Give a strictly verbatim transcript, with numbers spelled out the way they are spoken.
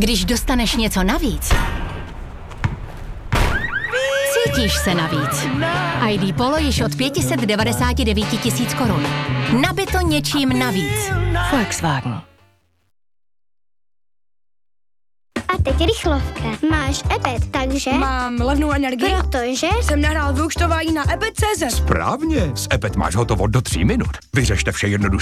Když dostaneš něco navíc, cítíš se navíc. í dé Polo již od pět set devadesát devět tisíc korun. Nabito něčím navíc. Volkswagen. A teď rychlovka. Máš Epet, takže... Mám levnou energii. Protože... Jsem nahrál vyúčtování na epet tečka cé zet. Správně. S Epet máš hotovo do tří minut. Vyřešte vše jednoduše.